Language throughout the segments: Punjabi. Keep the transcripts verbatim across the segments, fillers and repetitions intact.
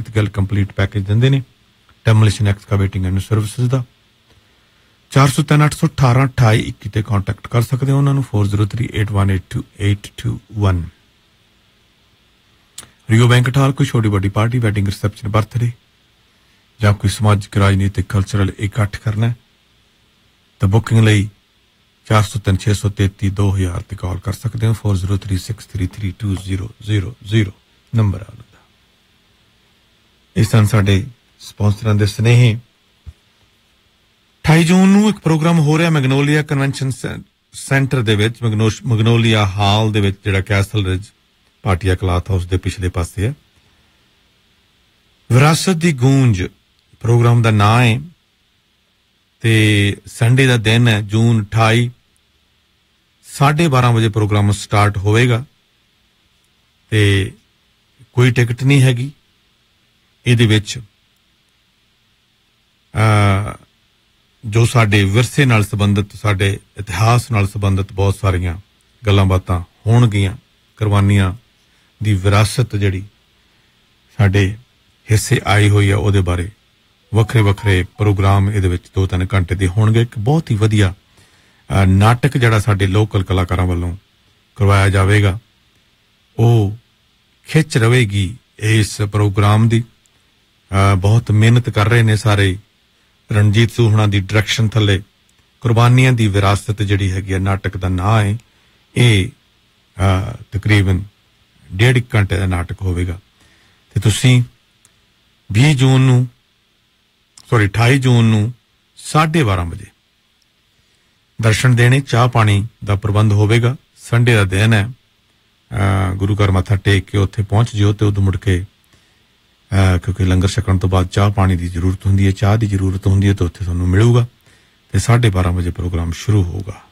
vertical complete package ਦਿੰਦੇ ਨੇ demolition excavating and services ਦਾ ਚਾਰ ਸੌ ਤਿੰਨ ਅੱਠ ਸੌ ਅਠਾਰਾਂ ਅਠਾਈ ਇੱਕੀ ਤੇ ਕੰਟੈਕਟ ਕਰ ਸਕਦੇ ਹੋ ਉਹਨਾਂ ਨੂੰ four zero three eight one eight two eight two one ਰਿਓ ਬੈਂਕਟ ਹਾਲ ਕੋਈ ਛੋਟੀ ਵੱਡੀ ਪਾਰਟੀ ਵੈਡਿੰਗ ਰਿਸੈਪਸ਼ਨ ਬਰਥਡੇ ਜਾਂ ਕੋਈ ਸਮਾਜਿਕ ਰਾਜਨੀਤਿਕ ਕਲਚਰਲ ਇਕੱਠ ਕਰਨਾ ਤਾਂ ਬੁਕਿੰਗ ਲਈ ਚਾਰ ਸੌ ਤਿੰਨ ਛੇ ਸੌ ਤੇਤੀ ਦੋ ਹਜ਼ਾਰ ਤੇ ਕਾਲ ਕਰ ਸਕਦੇ ਹੋ four zero three six three three two zero zero zero number ਆ ਲਦਾ ਇਹ ਸਨ ਸਾਡੇ ਸਪਾਂਸਰਾਂ ਦੇ ਸਨੇਹੇ ਅਠਾਈ ਜੂਨ ਨੂੰ ਇੱਕ ਪ੍ਰੋਗਰਾਮ ਹੋ ਰਿਹਾ ਮੈਗਨੋਲੀਆ ਕਨਵੈਨਸ਼ਨ ਸੈਂਟਰ ਦੇ ਵਿੱਚ ਮੈਗਨੋਲੀਆ ਹਾਲ ਦੇ ਵਿੱਚ ਜਿਹੜਾ ਕੈਸਲ ਰਿਜ ਪਾਟਿਆ ਕਲਾਥ ਹਾਊਸ ਦੇ ਪਿਛਲੇ ਪਾਸੇ ਹੈ ਵਿਰਾਸਤ ਦੀ ਗੂੰਜ ਪ੍ਰੋਗਰਾਮ ਦਾ ਨਾਂ ਹੈ ਤੇ ਸੰਡੇ ਦਾ ਦਿਨ ਹੈ ਜੂਨ ਅਠਾਈ ਸਾਢੇ ਬਾਰਾਂ ਵਜੇ ਪ੍ਰੋਗਰਾਮ ਸਟਾਰਟ ਹੋਵੇਗਾ ਤੇ ਕੋਈ ਟਿਕਟ ਨਹੀਂ ਹੈਗੀ ਇਹਦੇ ਵਿੱਚ ਅ ਜੋ ਸਾਡੇ ਵਿਰਸੇ ਨਾਲ ਸੰਬੰਧਿਤ ਸਾਡੇ ਇਤਿਹਾਸ ਨਾਲ ਸੰਬੰਧਿਤ ਬਹੁਤ ਸਾਰੀਆਂ ਗੱਲਾਂ ਬਾਤਾਂ ਹੋਣਗੀਆਂ ਕੁਰਬਾਨੀਆਂ ਦੀ ਵਿਰਾਸਤ ਜਿਹੜੀ ਸਾਡੇ ਹਿੱਸੇ ਆਈ ਹੋਈ ਆ ਉਹਦੇ ਬਾਰੇ ਵੱਖਰੇ ਵੱਖਰੇ ਪ੍ਰੋਗਰਾਮ ਇਹਦੇ ਵਿੱਚ ਦੋ ਤਿੰਨ ਘੰਟੇ ਦੇ ਹੋਣਗੇ ਇੱਕ ਬਹੁਤ ਹੀ ਵਧੀਆ ਨਾਟਕ ਜਿਹੜਾ ਸਾਡੇ ਲੋਕਲ ਕਲਾਕਾਰਾਂ ਵੱਲੋਂ ਕਰਵਾਇਆ ਜਾਵੇਗਾ ਉਹ ਖਿੱਚ ਰਹੇਗੀ ਇਸ ਪ੍ਰੋਗਰਾਮ ਦੀ ਬਹੁਤ ਮਿਹਨਤ ਕਰ ਰਹੇ ਨੇ ਸਾਰੇ ਰਣਜੀਤ ਸੂਹਣਾ ਦੀ ਡਾਇਰੈਕਸ਼ਨ ਥੱਲੇ ਕੁਰਬਾਨੀਆਂ ਦੀ ਵਿਰਾਸਤ ਜਿਹੜੀ ਹੈਗੀ ਆ ਨਾਟਕ ਦਾ ਨਾਂ ਹੈ ਇਹ ਤਕਰੀਬਨ ਡੇਢ ਘੰਟੇ ਦਾ ਨਾਟਕ ਹੋਵੇਗਾ ਤੇ ਤੁਸੀਂ ਵੀਹ ਜੂਨ ਨੂੰ ਸੌਰੀ ਅਠਾਈ ਜੂਨ ਨੂੰ ਸਾਢੇ ਬਾਰਾਂ ਵਜੇ ਦਰਸ਼ਨ ਦੇਣੇ ਚਾਹ ਪਾਣੀ ਦਾ ਪ੍ਰਬੰਧ ਹੋਵੇਗਾ ਸੰਡੇ ਦਾ ਦਿਨ ਹੈ ਗੁਰੂ ਘਰ ਮੱਥਾ ਟੇਕ ਕੇ ਉੱਥੇ ਪਹੁੰਚ ਜਿਓ ਤੇ ਉਦੋਂ ਮੁੜ ਕੇ ਕਿਉਂਕਿ ਲੰਗਰ ਛਕਣ ਤੋਂ ਬਾਅਦ ਚਾਹ ਪਾਣੀ ਦੀ ਜ਼ਰੂਰਤ ਹੁੰਦੀ ਹੈ ਚਾਹ ਦੀ ਜ਼ਰੂਰਤ ਹੁੰਦੀ ਹੈ ਤਾਂ ਉੱਥੇ ਤੁਹਾਨੂੰ ਮਿਲੂਗਾ ਤੇ ਸਾਢੇ ਬਾਰਾਂ ਵਜੇ ਪ੍ਰੋਗਰਾਮ ਸ਼ੁਰੂ ਹੋਊਗਾ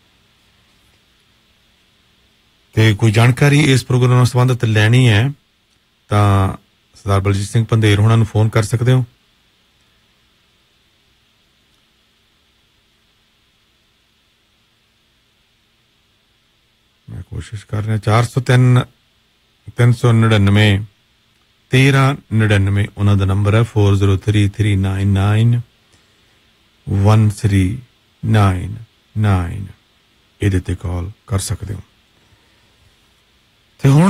ਤੇ ਕੋਈ ਜਾਣਕਾਰੀ ਇਸ ਪ੍ਰੋਗਰਾਮ ਨਾਲ ਸੰਬੰਧਿਤ ਲੈਣੀ ਹੈ ਤਾਂ ਸਰਦਾਰ ਬਲਜੀਤ ਸਿੰਘ ਪੰਧੇਰ ਹੋਣਾ ਨੂੰ ਫੋਨ ਕਰ ਸਕਦੇ ਹੋ ਮੈਂ ਕੋਸ਼ਿਸ਼ ਕਰ ਰਿਹਾ ਚਾਰ ਸੌ ਤਿੰਨ ਤਿੰਨ ਸੌ ਨੜਿਨਵੇਂ ਤੇਰਾਂ ਨੜਿਨਵੇਂ ਉਹਨਾਂ ਦਾ ਨੰਬਰ ਹੈ four zero three three nine nine one three nine nine ਇਹਦੇ ਤੇ ਕਾਲ ਕਰ ਸਕਦੇ ਹੋ ਤੇ ਹੁਣ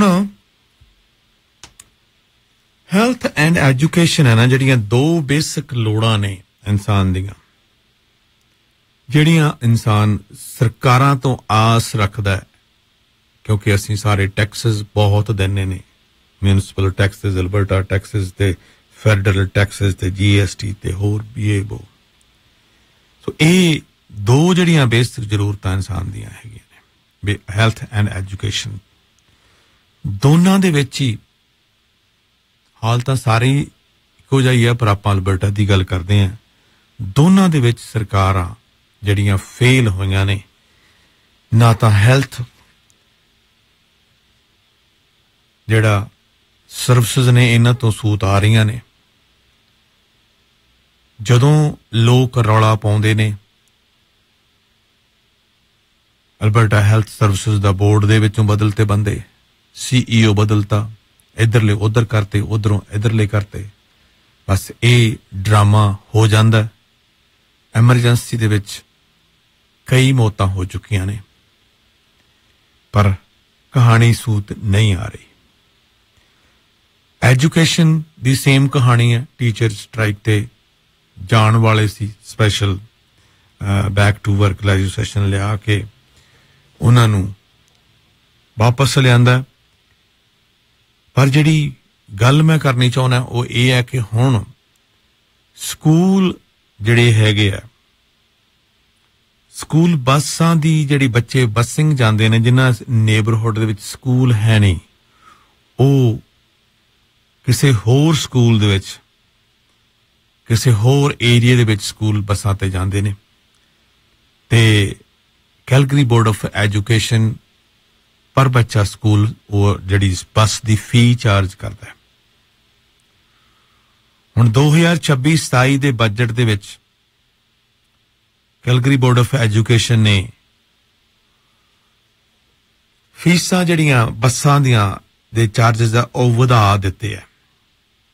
ਹੈਲਥ ਐਂਡ ਐਜੂਕੇਸ਼ਨ ਹੈ ਨਾ ਜਿਹੜੀਆਂ ਦੋ ਬੇਸਿਕ ਲੋੜਾਂ ਨੇ ਇਨਸਾਨ ਦੀਆਂ ਜਿਹੜੀਆਂ ਇਨਸਾਨ ਸਰਕਾਰਾਂ ਤੋਂ ਆਸ ਰੱਖਦਾ ਕਿਉਂਕਿ ਅਸੀਂ ਸਾਰੇ ਟੈਕਸਸ ਬਹੁਤ ਦਿੰਨੇ ਨੇ ਮਿਊਨਿਸਪਲ ਟੈਕਸਸ ਅਲਬਰਟਾ ਟੈਕਸਸ ਤੇ ਫੈਡਰਲ ਟੈਕਸਸ ਤੇ ਜੀਐਸਟੀ ਤੇ ਹੋਰ ਵੀ ਇਹ ਬੋ ਸੋ ਇਹ ਦੋ ਜਿਹੜੀਆਂ ਬੇਸਿਕ ਜ਼ਰੂਰਤਾਂ ਇਨਸਾਨ ਦੀਆਂ ਹੈਗੀਆਂ ਨੇ ਹੈਲਥ ਐਂਡ ਐਜੂਕੇਸ਼ਨ ਦੋਨਾਂ ਦੇ ਵਿੱਚ ਹੀ ਹਾਲ ਤਾਂ ਸਾਰੇ ਇੱਕੋ ਜਿਹਾ ਹੀ ਹੈ ਪਰ ਆਪਾਂ ਅਲਬਰਟਾ ਦੀ ਗੱਲ ਕਰਦੇ ਹਾਂ ਦੋਨਾਂ ਦੇ ਵਿੱਚ ਸਰਕਾਰਾਂ ਜਿਹੜੀਆਂ ਫੇਲ ਹੋਈਆਂ ਨੇ ਨਾ ਤਾਂ ਹੈਲਥ ਜਿਹੜਾ ਸਰਵਿਸਿਜ਼ ਨੇ ਇਹਨਾਂ ਤੋਂ ਸੂਤ ਆ ਰਹੀਆਂ ਨੇ ਜਦੋਂ ਲੋਕ ਰੌਲਾ ਪਾਉਂਦੇ ਨੇ ਅਲਬਰਟਾ ਹੈਲਥ ਸਰਵਿਸਿਜ਼ ਦਾ ਬੋਰਡ ਦੇ ਵਿੱਚੋਂ ਬਦਲਤੇ ਬੰਦੇ ਸੀਈਓ ਬਦਲਤਾ ਇੱਧਰਲੇ ਉੱਧਰ ਕਰਤੇ ਉੱਧਰੋਂ ਇੱਧਰਲੇ ਕਰਤੇ ਬਸ ਇਹ ਡਰਾਮਾ ਹੋ ਜਾਂਦਾ ਐਮਰਜੈਂਸੀ ਦੇ ਵਿੱਚ ਕਈ ਮੌਤਾਂ ਹੋ ਚੁੱਕੀਆਂ ਨੇ ਪਰ ਕਹਾਣੀ ਸੂਤ ਨਹੀਂ ਆ ਰਹੀ ਐਜੂਕੇਸ਼ਨ ਦੀ ਸੇਮ ਕਹਾਣੀ ਹੈ ਟੀਚਰ ਸਟ੍ਰਾਈਕ ਤੇ ਜਾਣ ਵਾਲੇ ਸੀ special back to work legislation ਲਿਆ ਕੇ ਉਹਨਾਂ ਨੂੰ ਵਾਪਸ ਲਿਆਂਦਾ ਪਰ ਜਿਹੜੀ ਗੱਲ ਮੈਂ ਕਰਨੀ ਚਾਹੁੰਦਾ ਉਹ ਇਹ ਹੈ ਕਿ ਹੁਣ ਸਕੂਲ ਜਿਹੜੇ ਹੈਗੇ ਆ ਸਕੂਲ ਬੱਸਾਂ ਦੀ ਜਿਹੜੀ ਬੱਚੇ ਬੱਸਿੰਗ ਜਾਂਦੇ ਨੇ ਜਿਨ੍ਹਾਂ ਨੇਬਰਹੁੱਡ ਦੇ ਵਿੱਚ ਸਕੂਲ ਹੈ ਨਹੀਂ ਉਹ ਕਿਸੇ ਹੋਰ ਸਕੂਲ ਦੇ ਵਿੱਚ ਕਿਸੇ ਹੋਰ ਏਰੀਆ ਦੇ ਵਿੱਚ ਸਕੂਲ ਬੱਸਾਂ ਤੇ ਜਾਂਦੇ ਨੇ ਤੇ ਕੈਲਗਰੀ ਬੋਰਡ ਆਫ ਐਜੂਕੇਸ਼ਨ ਪਰ ਬੱਚਾ ਸਕੂਲ ਉਹ ਜਿਹੜੀ ਬੱਸ ਦੀ ਫੀ ਚਾਰਜ ਕਰਦਾ ਹੈ ਹੁਣ ਦੋ ਹਜ਼ਾਰ ਛੱਬੀ ਸਤਾਈ ਦੇ ਬਜਟ ਦੇ ਵਿੱਚ ਕੈਲਗਰੀ ਬੋਰਡ ਆਫ ਐਜੂਕੇਸ਼ਨ ਨੇ ਫੀਸਾਂ ਜਿਹੜੀਆਂ ਬੱਸਾਂ ਦੀਆਂ ਦੇ ਚਾਰਜਸ ਦਾ ਉਹ ਵਧਾ ਦਿੱਤੇ ਹੈ